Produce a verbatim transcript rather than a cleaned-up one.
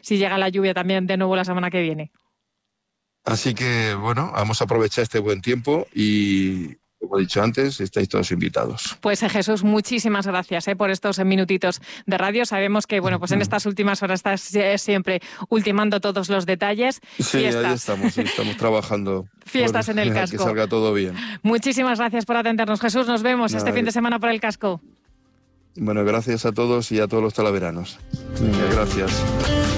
si llega la lluvia también de nuevo la semana que viene. Así que, bueno, vamos a aprovechar este buen tiempo y, como he dicho antes, estáis todos invitados. Pues eh, Jesús, muchísimas gracias eh, por estos minutitos de radio. Sabemos que, bueno, pues en estas últimas horas estás eh, siempre ultimando todos los detalles. Sí, fiestas. Ahí estamos, sí, estamos trabajando. Fiestas por, en el casco. Que salga todo bien. Muchísimas gracias por atendernos, Jesús. Nos vemos Nada, este fin de semana por el casco. Bueno, gracias a todos y a todos los talaveranos. Gracias.